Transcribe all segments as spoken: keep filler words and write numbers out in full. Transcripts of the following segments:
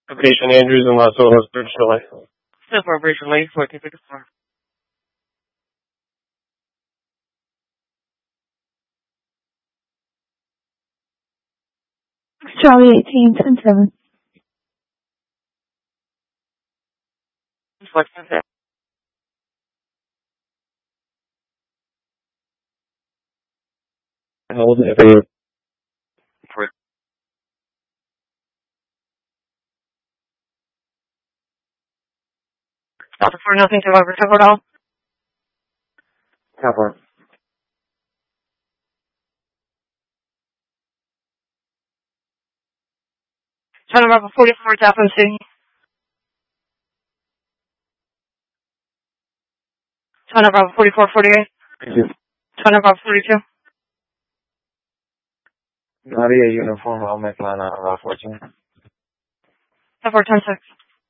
Patient Andrews in Los Olas, British Delay. So far, British Delay, fourteen fifty-four. Charlie eighteen, ten seven. What's that? Hold it for for Delta four, nothing to over Togo at all. Cover. China Bravo forty-four, Dolphin City. China Bravo forty-four, forty-eight. Thank you. China Bravo forty-two. Nadia Uniform, I'll make line out Route fourteen. four ten six.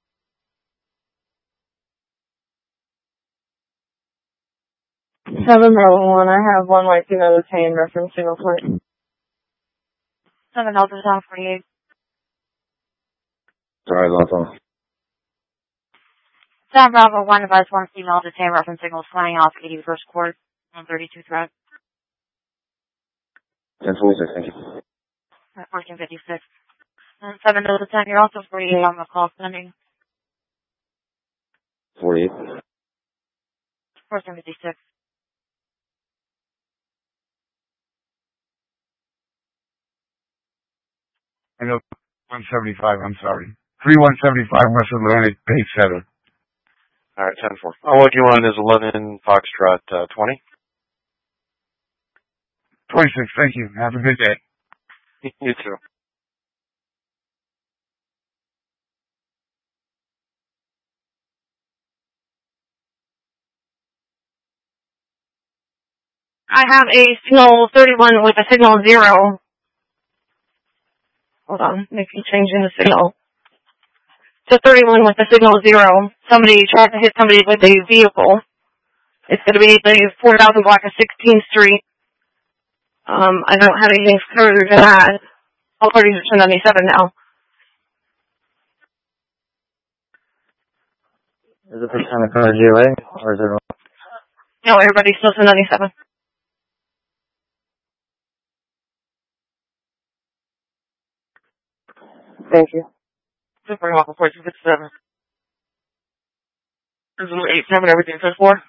Seven Bravo one, I have one white female detained, reference single flight. Seven Delta Town forty-eight. Sorry, Los Olas. Seven Bravo one, advise one female detained, reference signals flying off eighty-first court, one thirty-two threat. ten forty-six, thank you. fourteen fifty-six. And seven Delta ten, you're also forty-eight on the call sending. forty-eight. fourteen fifty-six. I know one seventy-five, I'm sorry. three one seventy-five West Atlantic, page seven. All right, ten four. I'll log you on as eleven Foxtrot uh, twenty. twenty-six, thank you. Have a good day. You too. I have a signal thirty-one with a signal zero. Hold on, making change in the signal. So thirty-one with a signal zero. Somebody tried to hit somebody with a vehicle. It's going to be the four thousand block of sixteenth Street. Um, I don't have anything further than that. All parties are ten ninety-seven now. Is it for Santa Clara G O A, or is it? No, everybody's still ten ninety-seven. Thank you. Super welcome, fourteen fifty-seven. This is eight seven, everything says four.